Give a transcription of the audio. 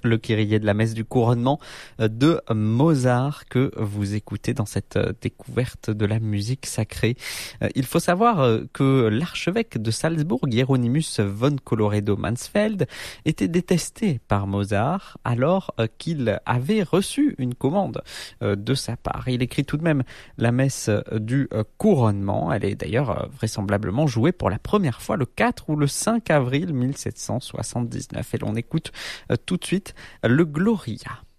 Le Kyrie de la messe du couronnement de Mozart que vous écoutez dans cette découverte de la musique sacrée. Il faut savoir que l'archevêque de Salzbourg, Hieronymus von Colloredo-Mansfeld, était détesté par Mozart alors qu'il avait reçu une commande de sa part. Il écrit tout de même la messe du couronnement. Elle est d'ailleurs vraisemblablement jouée pour la première fois le 4 ou le 5 avril 1779. Et l'on écoute tout de suite le Gloria.